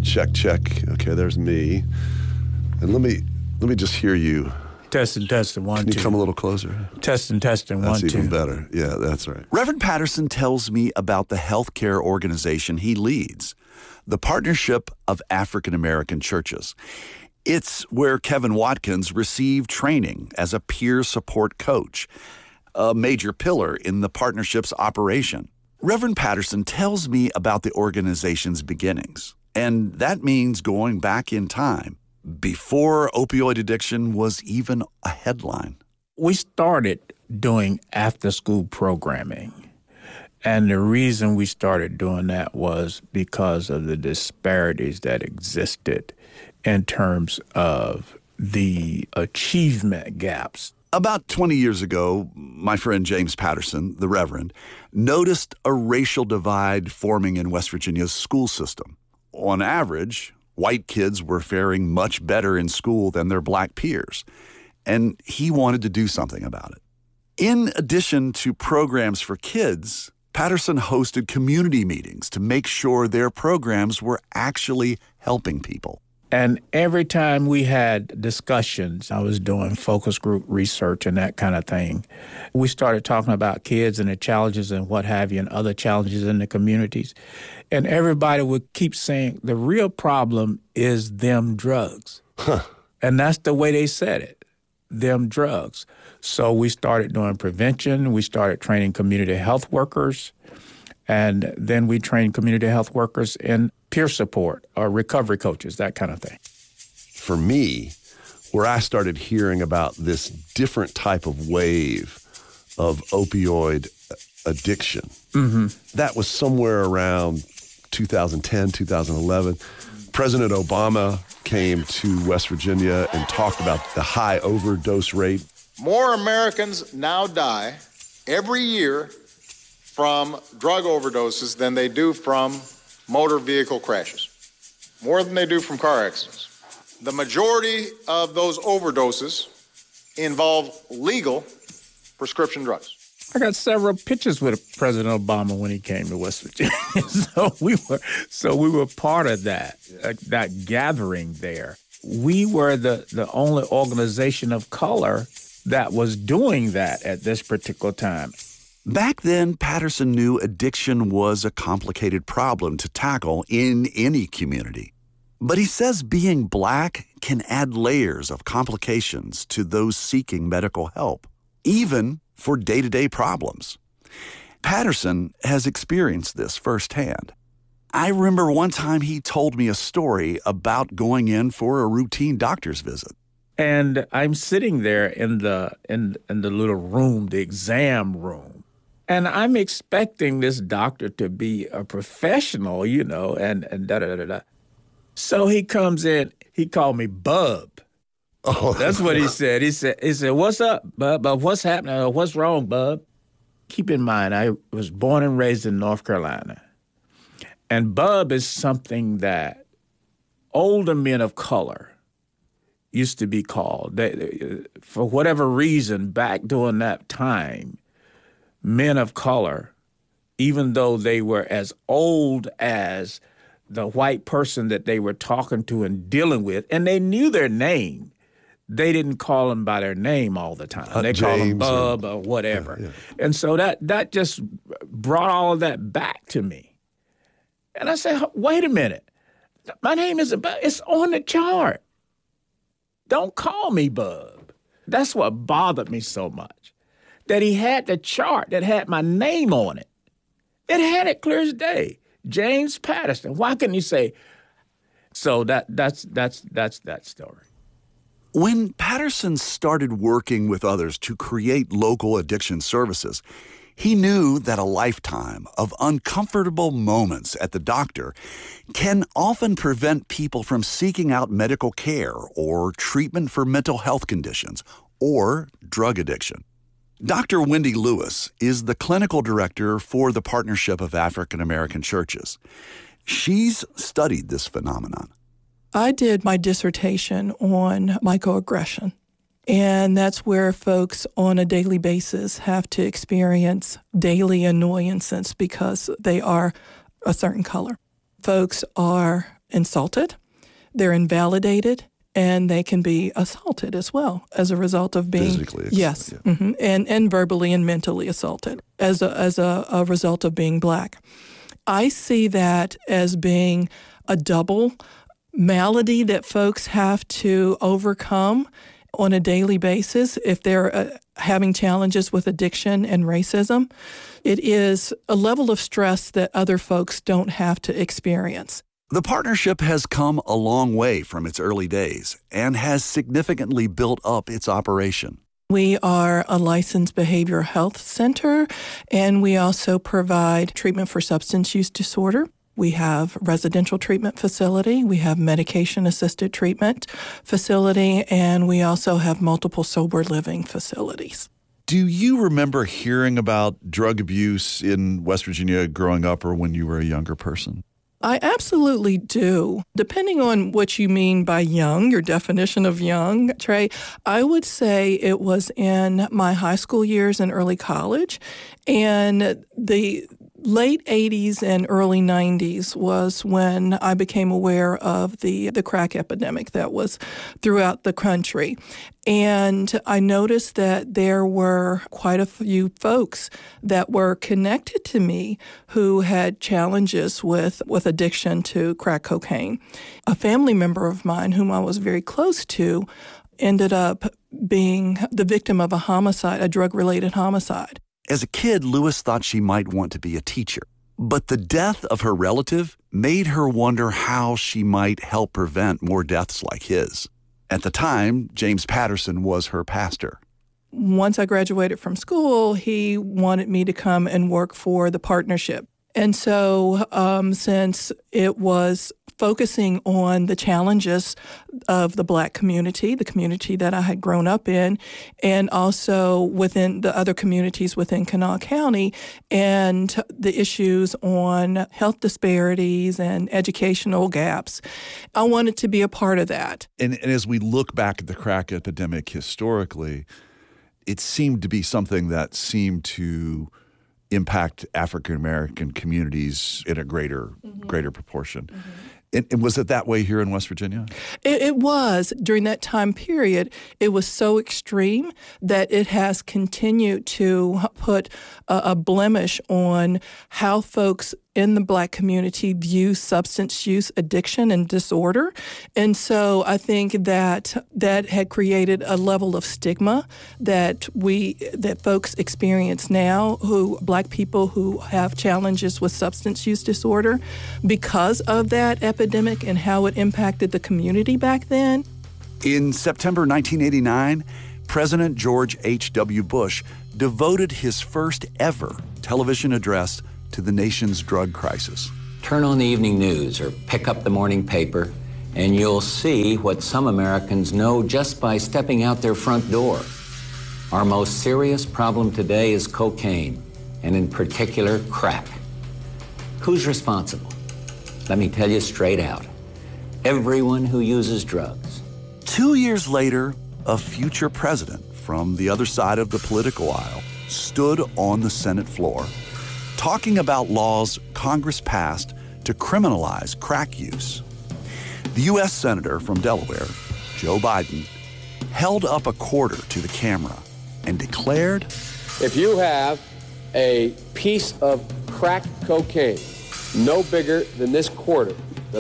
Check, check. Okay, there's me. And let me just hear you. Testing, 1, 2. Can you come a little closer? Testing, 1, 2. That's even better. Yeah, that's right. Reverend Patterson tells me about the healthcare organization he leads, the Partnership of African American Churches. It's where Kevin Watkins received training as a peer support coach, a major pillar in the partnership's operation. Reverend Patterson tells me about the organization's beginnings, and that means going back in time, before opioid addiction was even a headline. We started doing after-school programming, and the reason we started doing that was because of the disparities that existed in terms of the achievement gaps. About 20 years ago, my friend James Patterson, the Reverend, noticed a racial divide forming in West Virginia's school system. On average, white kids were faring much better in school than their black peers, and he wanted to do something about it. In addition to programs for kids, Patterson hosted community meetings to make sure their programs were actually helping people. And every time we had discussions, I was doing focus group research and that kind of thing, we started talking about kids and the challenges and what have you and other challenges in the communities. And everybody would keep saying, the real problem is them drugs. And that's the way they said it, them drugs. So we started doing prevention. We started training community health workers. And then we trained community health workers in peer support or recovery coaches, that kind of thing. For me, where I started hearing about this different type of wave of opioid addiction, that was somewhere around 2010, 2011. President Obama came to West Virginia and talked about the high overdose rate. More Americans now die every year from drug overdoses than they do from motor vehicle crashes, more than they do from car accidents. The majority of those overdoses involve legal prescription drugs. I got several pictures with President Obama when he came to West Virginia. so we were part of that gathering there. We were the only organization of color that was doing that at this particular time. Back then, Patterson knew addiction was a complicated problem to tackle in any community. But he says being black can add layers of complications to those seeking medical help, even for day-to-day problems. Patterson has experienced this firsthand. I remember one time he told me a story about going in for a routine doctor's visit. And I'm sitting there in the little room, the exam room. And I'm expecting this doctor to be a professional, and da-da-da-da-da. So he comes in, he called me Bub. Oh, that's what he said. He said, "What's up, Bub? What's happening? What's wrong, Bub?" Keep in mind, I was born and raised in North Carolina. And Bub is something that older men of color used to be called. For whatever reason, back during that time, men of color, even though they were as old as the white person that they were talking to and dealing with, and they knew their name, they didn't call them by their name all the time. They called them Bub or whatever. Yeah. And so that just brought all of that back to me. And I said, wait a minute. My name is Bub. It's on the chart. Don't call me Bub. That's what bothered me so much. That he had the chart that had my name on it. It had it clear as day. James Patterson. Why couldn't you say? So that's that story. When Patterson started working with others to create local addiction services, he knew that a lifetime of uncomfortable moments at the doctor can often prevent people from seeking out medical care or treatment for mental health conditions or drug addiction. Dr. Wendy Lewis is the clinical director for the Partnership of African American Churches. She's studied this phenomenon. I did my dissertation on microaggression, and that's where folks on a daily basis have to experience daily annoyances because they are a certain color. Folks are insulted, they're invalidated, and they can be assaulted as well as a result of being physically, yes, yeah. and verbally and mentally assaulted as a result of being Black. I see that as being a double malady that folks have to overcome on a daily basis if they're having challenges with addiction and racism. It is a level of stress that other folks don't have to experience. The partnership has come a long way from its early days and has significantly built up its operation. We are a licensed behavioral health center, and we also provide treatment for substance use disorder. We have residential treatment facility, we have medication-assisted treatment facility, and we also have multiple sober living facilities. Do you remember hearing about drug abuse in West Virginia growing up or when you were a younger person? I absolutely do. Depending on what you mean by young, your definition of young, Trey, I would say it was in my high school years and early college. And the late 80s and early 90s was when I became aware of the crack epidemic that was throughout the country. And I noticed that there were quite a few folks that were connected to me who had challenges with addiction to crack cocaine. A family member of mine whom I was very close to ended up being the victim of a homicide, a drug-related homicide. As a kid, Lewis thought she might want to be a teacher. But the death of her relative made her wonder how she might help prevent more deaths like his. At the time, James Patterson was her pastor. Once I graduated from school, he wanted me to come and work for the partnership. And so since it was focusing on the challenges of the Black community, the community that I had grown up in, and also within the other communities within Kanawha County, and the issues on health disparities and educational gaps, I wanted to be a part of that. And as we look back at the crack epidemic historically, it seemed to be something that seemed to impact African-American communities in a greater proportion. And was it that way here in West Virginia? It was. During that time period, it was so extreme that it has continued to put a blemish on how folks in the Black community view substance use, addiction, and disorder. And so I think that had created a level of stigma that folks experience now, Black people who have challenges with substance use disorder, because of that epidemic and how it impacted the community back then. In September 1989, President George H.W. Bush devoted his first ever television address to the nation's drug crisis. Turn on the evening news or pick up the morning paper, and you'll see what some Americans know just by stepping out their front door. Our most serious problem today is cocaine, and in particular, crack. Who's responsible? Let me tell you straight out. Everyone who uses drugs. 2 years later, a future president from the other side of the political aisle stood on the Senate floor talking about laws Congress passed to criminalize crack use. The U.S. Senator from Delaware, Joe Biden, held up a quarter to the camera and declared, "If you have a piece of crack cocaine no bigger than this quarter,